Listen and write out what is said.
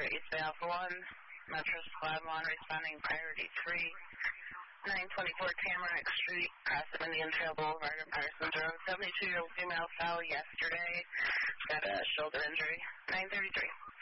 East Bay Alpha 1, Metro Squad 1, responding priority 3, 924 Tamarack Street, across of Indian Trail Boulevard in Parsons Road. 72-year-old female fell yesterday. Got a shoulder injury. 933.